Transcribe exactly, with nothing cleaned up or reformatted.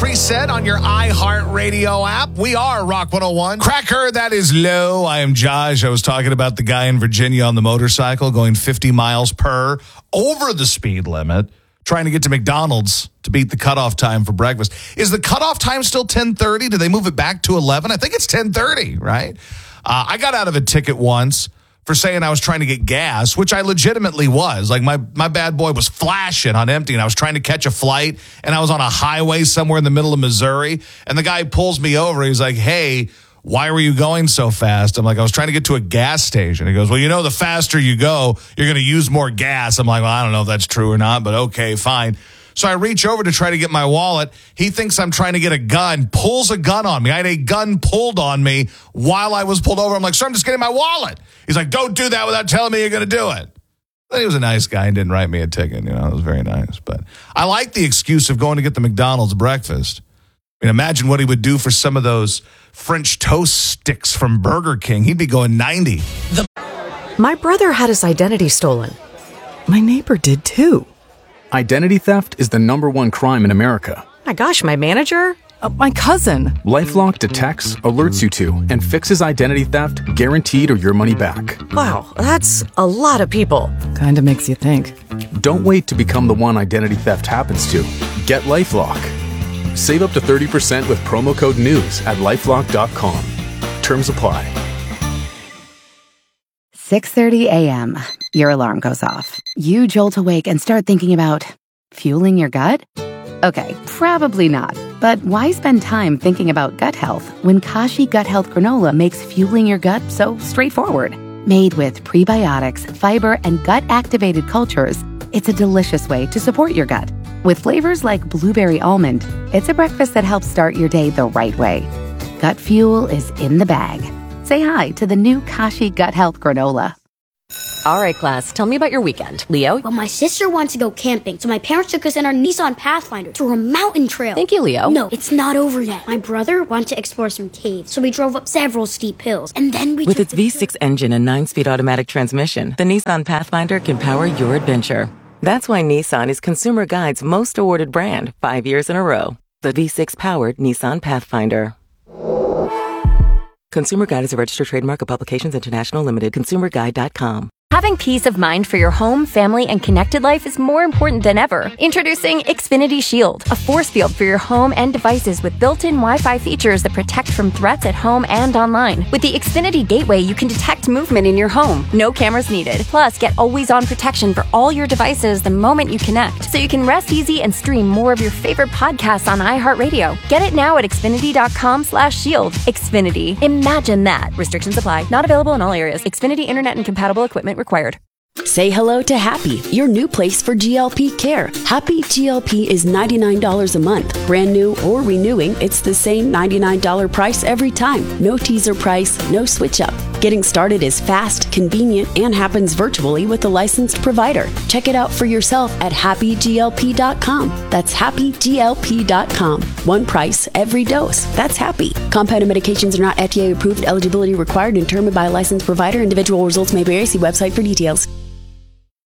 preset on your iHeartRadio app. We are Rock one oh one. Cracker, that is low. I am Josh. I was talking about the guy in Virginia on the motorcycle going fifty miles per over the speed limit, trying to get to McDonald's to beat the cutoff time for breakfast. Is the cutoff time still ten thirty? Did they move it back to eleven? I think it's ten thirty, right? Uh, I got out of a ticket once for saying I was trying to get gas, which I legitimately was. Like, my, my bad boy was flashing on empty, and I was trying to catch a flight, and I was on a highway somewhere in the middle of Missouri, and the guy pulls me over. He's like, hey, why were you going so fast? I'm like, I was trying to get to a gas station. He goes, well, you know, the faster you go, you're going to use more gas. I'm like, well, I don't know if that's true or not, but okay, fine. So I reach over to try to get my wallet. He thinks I'm trying to get a gun, pulls a gun on me. I had a gun pulled on me while I was pulled over. I'm like, sir, I'm just getting my wallet. He's like, don't do that without telling me you're going to do it. But he was a nice guy and didn't write me a ticket. You know, it was very nice. But I like the excuse of going to get the McDonald's breakfast. I mean, imagine what he would do for some of those French toast sticks from Burger King. He'd be going ninety. The- My brother had his identity stolen. My neighbor did too. Identity theft is the number one crime in America. My gosh, my manager? Uh, my cousin. LifeLock detects, alerts you to, and fixes identity theft guaranteed or your money back. Wow, that's a lot of people. Kinda makes you think. Don't wait to become the one identity theft happens to. Get LifeLock. Save up to thirty percent with promo code NEWS at lifelock dot com. Terms apply. six thirty a.m. Your alarm goes off. You jolt awake and start thinking about fueling your gut? Okay, probably not. But why spend time thinking about gut health when Kashi Gut Health Granola makes fueling your gut so straightforward? Made with prebiotics, fiber, and gut-activated cultures, it's a delicious way to support your gut. With flavors like blueberry almond, it's a breakfast that helps start your day the right way. Gut fuel is in the bag. Say hi to the new Kashi Gut Health Granola. All right, class, tell me about your weekend. Leo? Well, my sister wanted to go camping, so my parents took us in our Nissan Pathfinder to a mountain trail. Thank you, Leo. No, it's not over yet. My brother wanted to explore some caves, so we drove up several steep hills, and then we With took its V six engine and nine-speed automatic transmission, the Nissan Pathfinder can power your adventure. That's why Nissan is Consumer Guide's most awarded brand five years in a row. The V six-powered Nissan Pathfinder. Consumer Guide is a registered trademark of Publications International Limited. consumer guide dot com. Having peace of mind for your home, family, and connected life is more important than ever. Introducing Xfinity Shield, a force field for your home and devices with built-in Wi-Fi features that protect from threats at home and online. With the Xfinity Gateway, you can detect movement in your home. No cameras needed. Plus, get always-on protection for all your devices the moment you connect, so you can rest easy and stream more of your favorite podcasts on iHeartRadio. Get it now at xfinity dot com slash shield. Xfinity. Imagine that. Restrictions apply. Not available in all areas. Xfinity Internet and compatible equipment required. Say hello to Happy, your new place for G L P care. Happy G L P is ninety-nine dollars a month. Brand new or renewing, it's the same ninety-nine dollars price every time. No teaser price, no switch up. Getting started is fast, convenient, and happens virtually with a licensed provider. Check it out for yourself at happy g l p dot com. That's happy g l p dot com. One price, every dose. That's Happy. Compounded medications are not F D A approved. Eligibility required and determined by a licensed provider. Individual results may vary. See website for details.